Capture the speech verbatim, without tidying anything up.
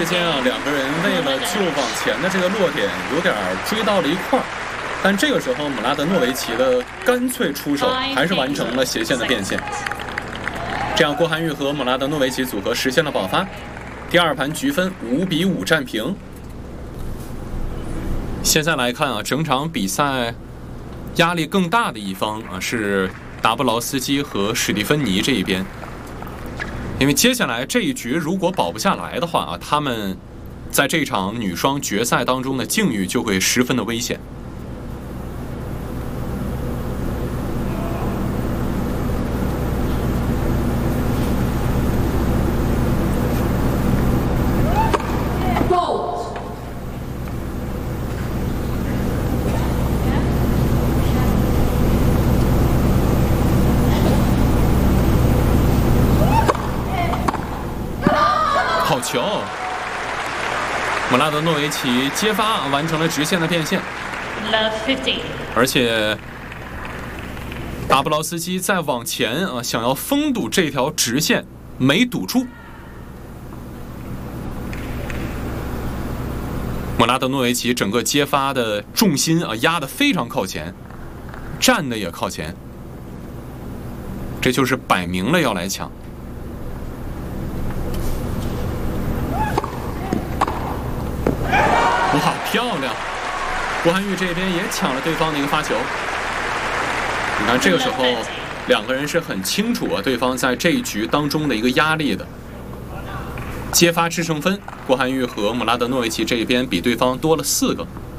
之间啊，两个人为了救往前的这个落点，有点追到了一块儿。但这个时候，姆拉德诺维奇的干脆出手，还是完成了斜线的变现。这样，郭涵玉和姆拉德诺维奇组合实现了保发。第二盘局分五比五战平。现在来看啊，整场比赛压力更大的一方啊是达布劳斯基和史蒂芬妮这一边。因为接下来这一局如果保不下来的话啊，他们在这场女双决赛当中的境遇就会十分的危险。好球！姆拉德诺维奇接发完成了直线的变现，而且达布劳斯基再往前啊，想要封堵这条直线，没堵住。姆拉德诺维奇整个接发的重心啊压得非常靠前，站的也靠前，这就是摆明了要来抢。哇，漂亮！郭涵玉这边也抢了对方的一个发球。你看这个时候，两个人是很清楚啊，对方在这一局当中的一个压力的。接发制胜分，郭涵玉和姆拉德诺维奇这边比对方多了四个。